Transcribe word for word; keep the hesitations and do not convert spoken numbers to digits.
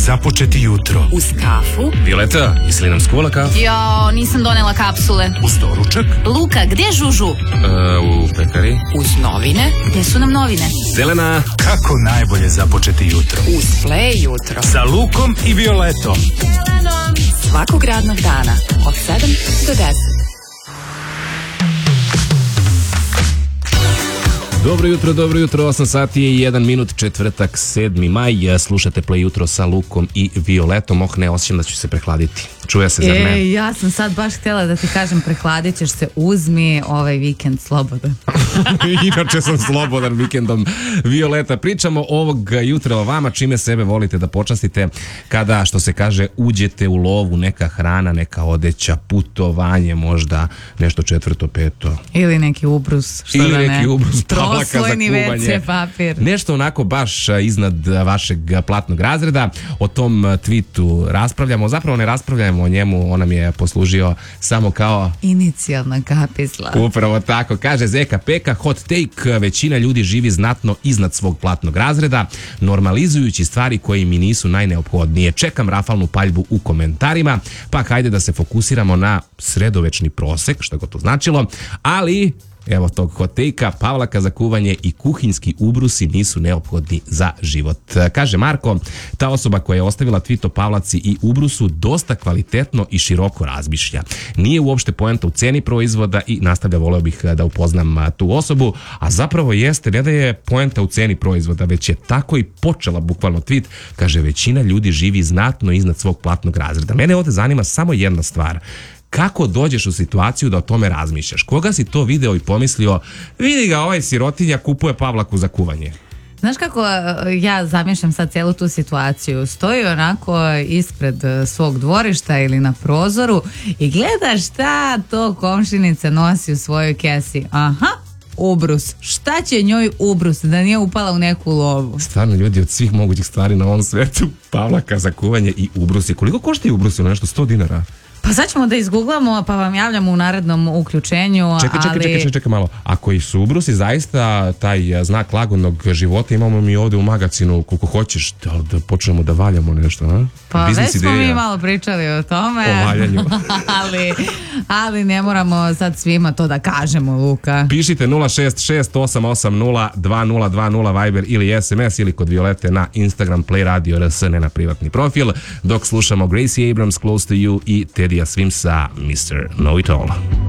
započeti jutro? Uz kafu. Violeta, jesi li nam skuvala kafu? Jo, nisam donela kapsule. Uz doručak? Luka, gdje Žužu? Uh, u pekari. Uz novine. Gdje su nam novine? Selena. Kako najbolje započeti jutro? Uz Play jutro. Sa Lukom i Violetom. Selenom. Svakog radnog dana od sedam do deset. Dobro jutro, dobro jutro, osam sati i jedan minut, četvrtak, sedmi maj. Slušate Play jutro sa Lukom i Violetom. Oh ne, osjećam da ću se prehladiti. Čuje se, zar ne? E, ja sam sad baš htjela da ti kažem, prehladit ćeš se, uzmi ovaj vikend slobodan. Inače sam slobodan vikendom. Violeta, pričamo ovog jutra o vama, čime sebe volite da počastite kada, što se kaže, uđete u lovu, neka hrana, neka odeća, putovanje, možda nešto četvrto, peto. Ili neki ubrus, što Ili da ne. neki ubrus, pavlaka za Proslojni kuvanje. ve ce papir. Nešto onako baš iznad vašeg platnog razreda. O tom tweetu raspravljamo, zapravo ne raspravljamo o njemu, on nam je poslužio samo kao inicijalna kapisla. Upravo tako, kaže Zeka Peka, hot take, većina ljudi živi znatno iznad svog platnog razreda, normalizujući stvari koje mi nisu najneophodnije. Čekam rafalnu paljbu u komentarima, pa hajde da se fokusiramo na sredovečni prosek, što god to značilo, ali evo tog hot take-a, pavlaka za kuvanje i kuhinjski ubrusi nisu neophodni za život. Kaže Marko, ta osoba koja je ostavila tweet o pavlaci i ubrusu dosta kvalitetno i široko razmišlja. Nije uopšte poenta u ceni proizvoda i nastavlja, voleo bih da upoznam tu osobu, a zapravo jeste, ne da je poenta u ceni proizvoda, već je tako i počela bukvalno tweet, kaže većina ljudi živi znatno iznad svog platnog razreda. Mene ovdje zanima samo jedna stvar. Kako dođeš u situaciju da o tome razmišljaš? Koga si to video i pomislio, vidi ga, ovaj sirotinja kupuje pavlaku za kuvanje? Znaš kako ja zamišljam sad cijelu tu situaciju? Stoji onako ispred svog dvorišta ili na prozoru i gleda šta to komšinica nosi u svojoj kesi. Aha, ubrus. Šta će njoj ubrus da nije upala u neku lovu? Stvarno ljudi, od svih mogućih stvari na ovom svetu, pavlaka za kuvanje i ubrusi. Koliko koštaju ubrusi? Nešto sto dinara? Pa sad ćemo da izgooglamo, pa vam javljamo u narednom uključenju. Čekaj, čekaj, ali... čekaj, čekaj, čekaj malo. Ako i su ubrusi zaista taj znak lagodnog života, imamo mi ovdje u magazinu koliko hoćeš, da, da počnemo da valjamo nešto, a? Pa Biznis već smo ideja. mi malo pričali o tome. O valjanju. ali, ali ne moramo sad svima to da kažemo, Luka. Pišite nula šest šest osam osam nula dva nula dva nula Viber ili es em es ili kod Violete na Instagram Play Radio R S, ne na privatni profil, dok slušamo Gracie Abrams Close to You i Tedija Swimsa mister Know It All.